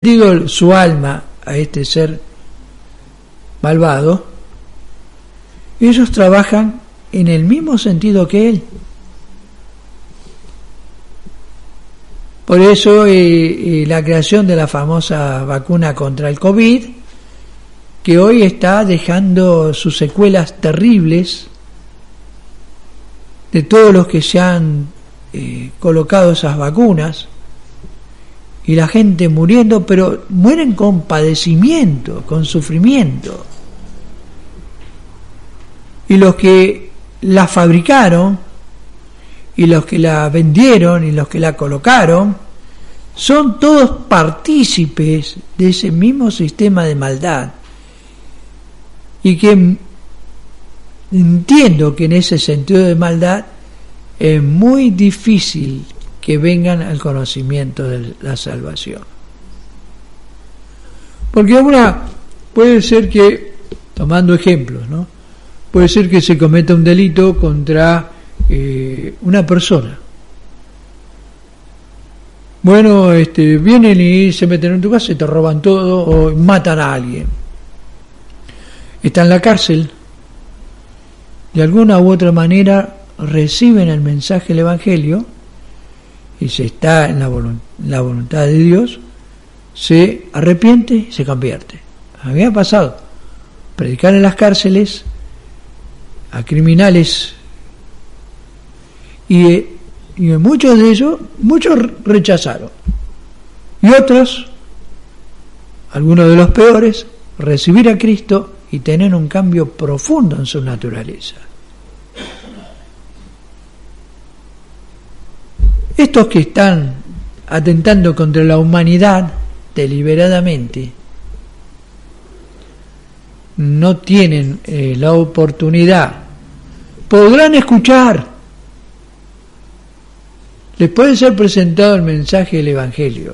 digo su alma a este ser malvado, ellos trabajan en el mismo sentido que él. Por eso la creación de la famosa vacuna contra el COVID, que hoy está dejando sus secuelas terribles de todos los que se han colocado esas vacunas, y la gente muriendo, pero mueren con padecimiento, con sufrimiento. Y los que la fabricaron, y los que la vendieron, y los que la colocaron, son todos partícipes de ese mismo sistema de maldad. Y que entiendo que en ese sentido de maldad es muy difícil que vengan al conocimiento de la salvación. Porque ahora puede ser que, tomando ejemplos, ¿no?, puede ser que se cometa un delito contra una persona. Bueno, vienen y se meten en tu casa y te roban todo o matan a alguien. Está en la cárcel. De alguna u otra manera reciben el mensaje del Evangelio y se está en la voluntad de Dios, se arrepiente y se convierte. A mí me ha pasado predicar en las cárceles a criminales y muchos de ellos, muchos rechazaron, y otros, algunos de los peores, recibir a Cristo y tener un cambio profundo en su naturaleza. Estos que están atentando contra la humanidad deliberadamente no tienen la oportunidad. Podrán escuchar, les puede ser presentado el mensaje del Evangelio.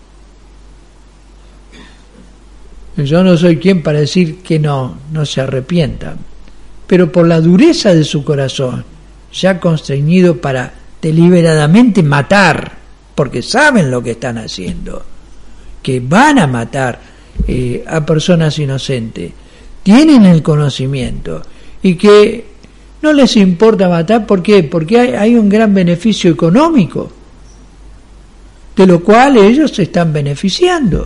Yo no soy quien para decir que no se arrepientan, pero por la dureza de su corazón, ya constreñido para deliberadamente matar, porque saben lo que están haciendo, que van a matar a personas inocentes, tienen el conocimiento y que no les importa matar. ¿Por qué? Porque hay un gran beneficio económico, de lo cual ellos se están beneficiando.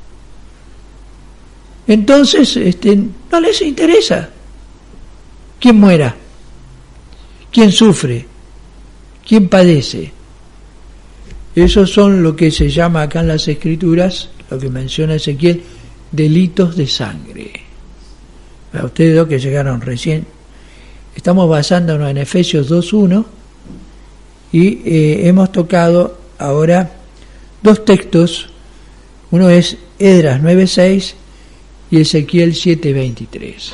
Entonces no les interesa quién muera, quién sufre, quién padece. Esos son lo que se llama acá en las Escrituras, lo que menciona Ezequiel, delitos de sangre. Para ustedes dos que llegaron recién, estamos basándonos en Efesios 2.1 y hemos tocado ahora dos textos. Uno es Esdras 9.6 y Ezequiel 7.23.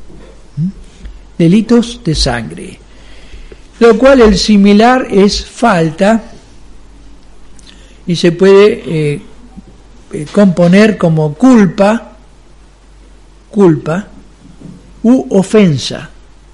Delitos de sangre. Lo cual el similar es falta y se puede componer como culpa u ofensa.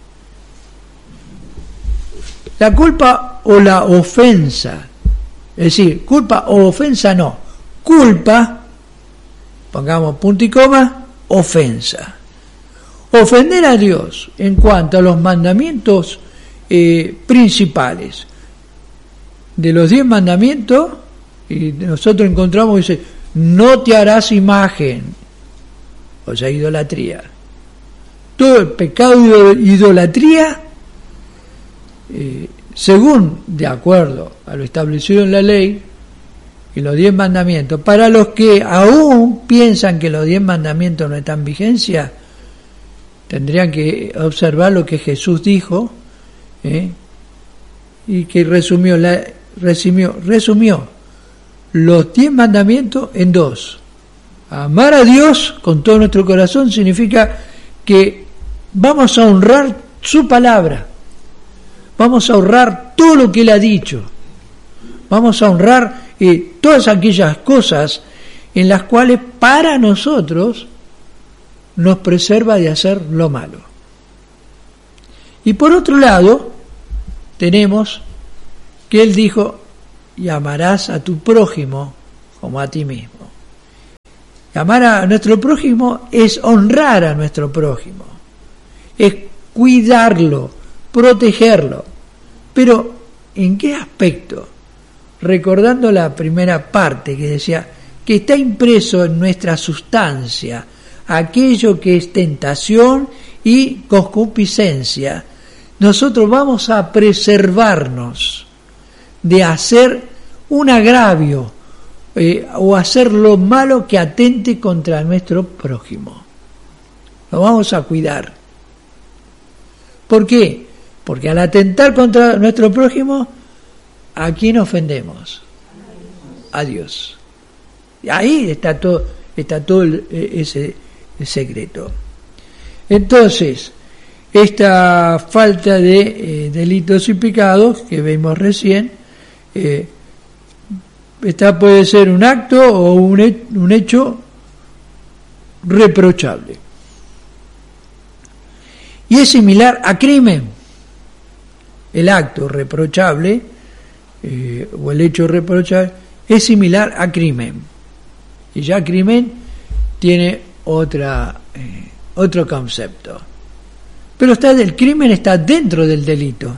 La culpa o la ofensa, es decir, culpa o ofensa no, culpa, pongamos punto y coma, ofensa. Ofender a Dios en cuanto a los mandamientos principales de los 10 mandamientos, y nosotros encontramos, dice, no te harás imagen, o sea, idolatría. Todo el pecado de idolatría, según, de acuerdo a lo establecido en la ley y los 10 mandamientos, para los que aún piensan que los 10 mandamientos no están en vigencia, tendrían que observar lo que Jesús dijo, y que resumió los 10 mandamientos en 2. Amar a Dios con todo nuestro corazón significa que vamos a honrar su palabra, vamos a honrar todo lo que Él ha dicho, vamos a honrar todas aquellas cosas en las cuales para nosotros nos preserva de hacer lo malo. Y por otro lado, tenemos que Él dijo, y amarás a tu prójimo como a ti mismo. Amar a nuestro prójimo es honrar a nuestro prójimo, es cuidarlo, protegerlo. Pero, ¿en qué aspecto? Recordando la primera parte que decía que está impreso en nuestra sustancia aquello que es tentación y concupiscencia. Nosotros vamos a preservarnos de hacer un agravio o hacer lo malo que atente contra nuestro prójimo. Lo vamos a cuidar. ¿Por qué? Porque al atentar contra nuestro prójimo, ¿a quién ofendemos? A Dios. Y ahí está todo ese secreto. Entonces, esta falta de delitos y pecados que vimos recién, esta puede ser un acto o un hecho reprochable. Y es similar a crimen. El acto reprochable o el hecho reprochable es similar a crimen. Y ya crimen tiene otro concepto. Pero el crimen está dentro del delito.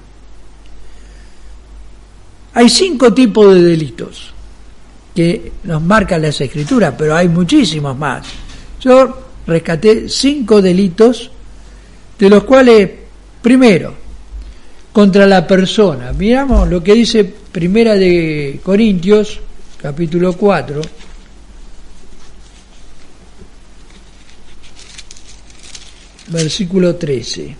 Hay 5 tipos de delitos que nos marcan las Escrituras, pero hay muchísimos más. Yo rescaté 5 delitos, de los cuales, primero, contra la persona. Miramos lo que dice Primera de Corintios, capítulo 4. Versículo 13.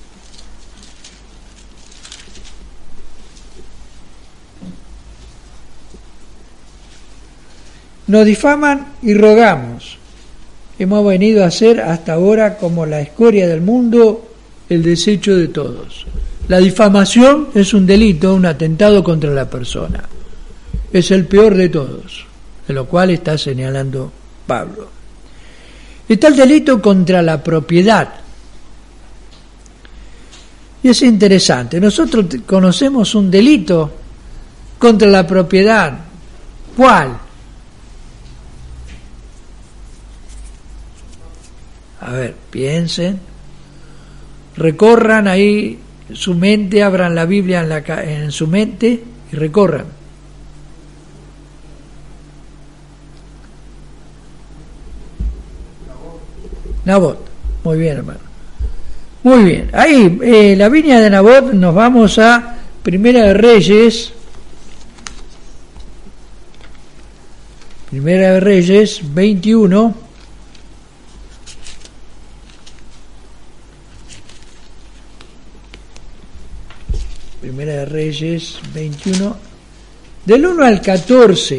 Nos difaman y rogamos. Hemos venido a ser hasta ahora como la escoria del mundo, el desecho de todos. La difamación es un delito, un atentado contra la persona. Es el peor de todos, de lo cual está señalando Pablo. Está el delito contra la propiedad. Y es interesante, nosotros conocemos un delito contra la propiedad. ¿Cuál? A ver, piensen, recorran ahí su mente, abran la Biblia en su mente y recorran. Nabot, muy bien, hermano. Muy bien, ahí la viña de Nabot, nos vamos a Primera de Reyes 21. Primera de Reyes 21, del 1 al 14.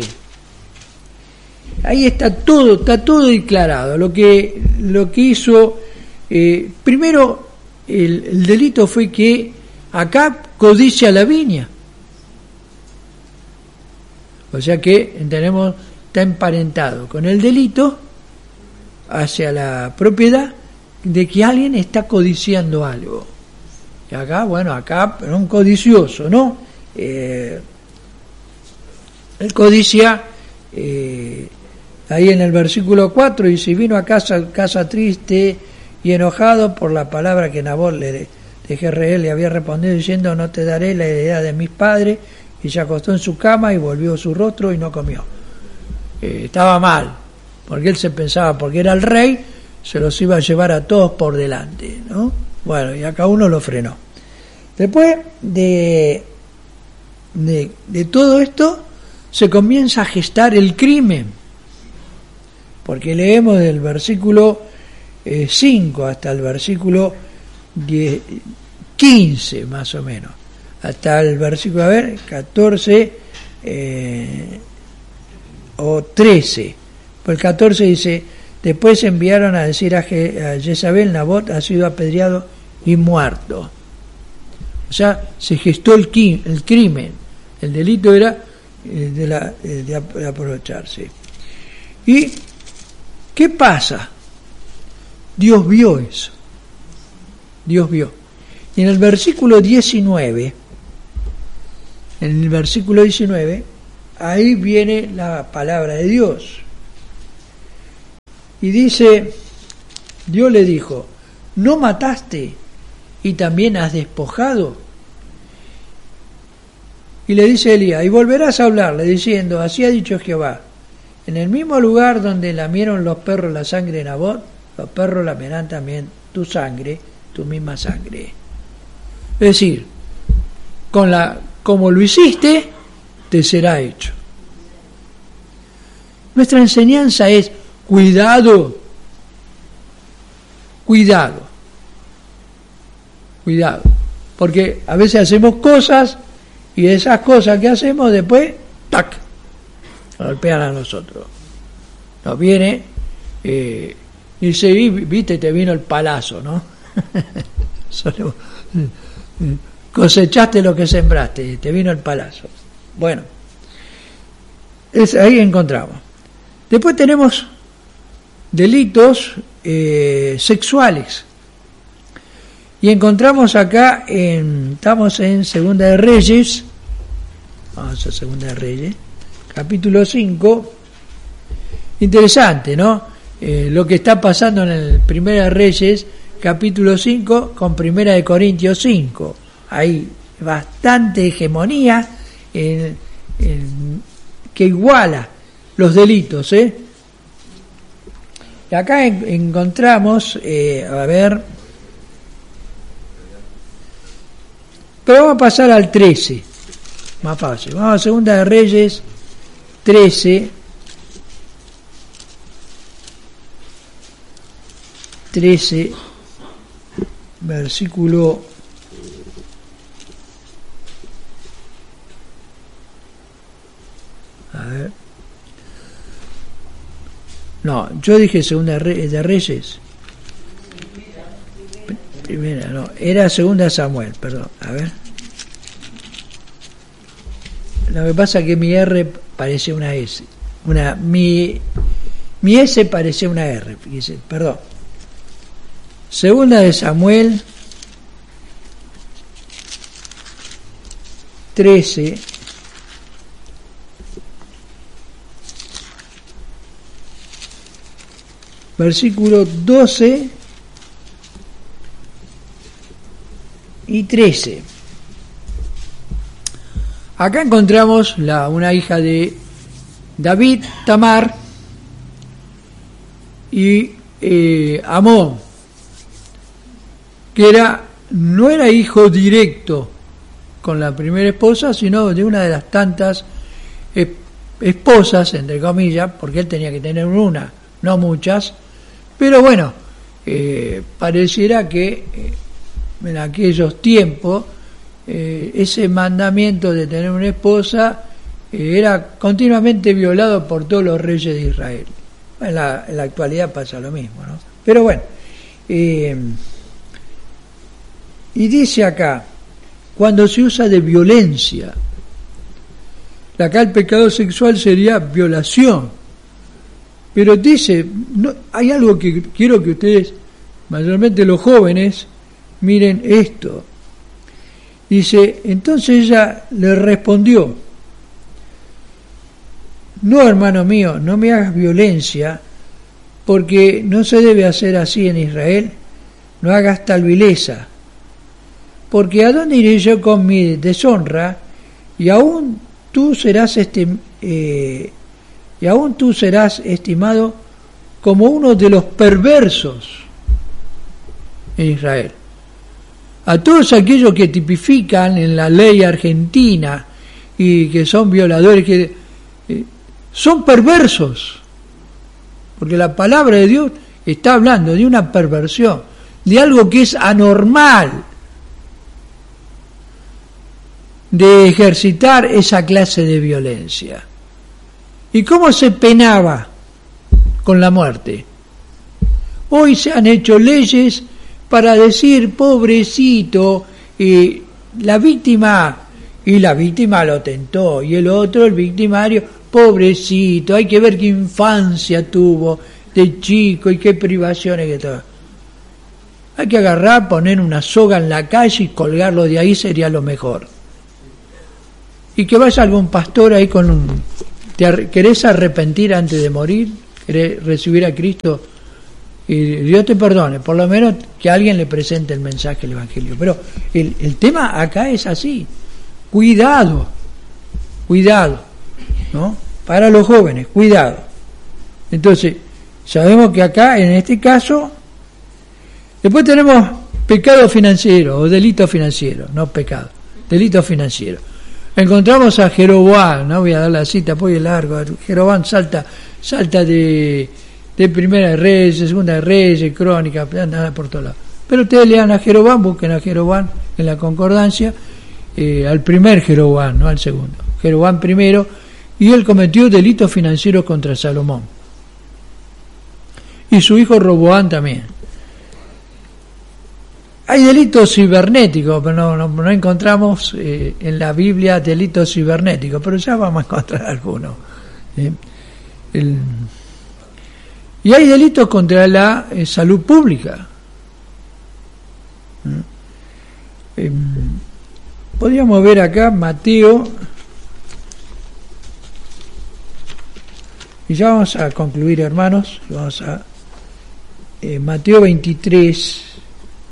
Ahí está todo declarado. Lo que hizo, primero, el delito fue que Acab codicia la viña. O sea que tenemos, está emparentado con el delito hacia la propiedad de que alguien está codiciando algo. Y acá, acá era un codicioso, ¿no? Él codicia, ahí en el versículo 4, y si vino a casa triste y enojado por la palabra que Nabot de Jezreel le había respondido diciendo: no te daré la heredad de mis padres, y se acostó en su cama y volvió su rostro y no comió. Estaba mal, porque él se pensaba, porque era el rey, se los iba a llevar a todos por delante, ¿no? Bueno, y acá uno lo frenó. Después de todo esto, se comienza a gestar el crimen, porque leemos del versículo 5 hasta el versículo 15 más o menos, hasta el versículo 14 o 13. Pues el 14 dice: después enviaron a decir a Jezabel: Nabot ha sido apedreado y muerto. O sea, se gestó el crimen. El delito era de aprovecharse. ¿Y qué pasa? Dios vio eso. Dios vio. Y en el versículo 19, ahí viene la palabra de Dios. Y dice, Dios le dijo, ¿no mataste y también has despojado? Y le dice Elías, y volverás a hablarle diciendo, así ha dicho Jehová, en el mismo lugar donde lamieron los perros la sangre de Nabot, los perros lamerán también tu sangre, tu misma sangre. Es decir, como lo hiciste, te será hecho. Nuestra enseñanza es cuidado, porque a veces hacemos cosas y esas cosas que hacemos después, ¡tac!, golpean a nosotros. Nos viene y dice, viste, te vino el palazo, ¿no? Cosechaste lo que sembraste, te vino el palazo. Bueno, ahí encontramos. Después tenemos delitos sexuales. Y encontramos acá, estamos en Segunda de Reyes, vamos a Segunda de Reyes, capítulo 5, interesante, ¿no? Lo que está pasando en el Primera de Reyes, capítulo 5, con Primera de Corintios 5. Hay bastante hegemonía que iguala los delitos, Y acá encontramos, pero vamos a pasar al 13, más fácil. Vamos a Segunda de Reyes 13, versículo no, yo dije Segunda de Reyes. Primera, no, era Segunda Samuel, perdón, a ver. Lo que pasa es que mi R parecía una S. Mi S parecía una R, fíjese, perdón. Segunda de Samuel 13, versículo 12 y 13. Acá encontramos una hija de David, Tamar, y Amón, que no era hijo directo con la primera esposa, sino de una de las tantas esposas, entre comillas, porque él tenía que tener una, no muchas, pero bueno, pareciera que en aquellos tiempos ese mandamiento de tener una esposa era continuamente violado por todos los reyes de Israel. En la actualidad pasa lo mismo, ¿no? Pero bueno, y dice acá, cuando se usa de violencia, acá el pecado sexual sería violación, pero dice, no, hay algo que quiero que ustedes, mayormente los jóvenes, miren esto. Dice, entonces ella le respondió, no, hermano mío, no me hagas violencia, porque no se debe hacer así en Israel, no hagas tal vileza, porque ¿a dónde iré yo con mi deshonra? Y aún tú serás estimado como uno de los perversos en Israel. A todos aquellos que tipifican en la ley argentina y que son violadores, que son perversos, porque la palabra de Dios está hablando de una perversión, de algo que es anormal, de ejercitar esa clase de violencia. ¿Y cómo se penaba? Con la muerte. Hoy se han hecho leyes para decir, pobrecito, la víctima lo tentó, y el otro, el victimario, pobrecito, hay que ver qué infancia tuvo de chico y qué privaciones que todo. Hay que agarrar, poner una soga en la calle y colgarlo de ahí, sería lo mejor. Y que vaya algún pastor ahí con ¿querés arrepentir antes de morir? recibir a Cristo, y Dios te perdone, por lo menos que alguien le presente el mensaje del Evangelio. Pero el tema acá es así, cuidado, ¿no? Para los jóvenes, cuidado. Entonces, sabemos que acá, en este caso, después tenemos pecado financiero o delito financiero, no pecado, delito financiero. Encontramos a Jeroboam, no voy a dar la cita, pues es largo. Jeroboam salta de Primera de Reyes, Segunda de Reyes, Crónica, anda por todos lados. Pero ustedes lean a Jeroboam, busquen a Jeroboam en la concordancia, al primer Jeroboam, no al segundo. Jeroboam primero, y él cometió delitos financieros contra Salomón. Y su hijo Roboam también. Hay delitos cibernéticos, pero no encontramos en la Biblia delitos cibernéticos, pero ya vamos a encontrar algunos. Y hay delitos contra la salud pública. Podríamos ver acá Mateo, y ya vamos a concluir, hermanos. Vamos a Mateo 23.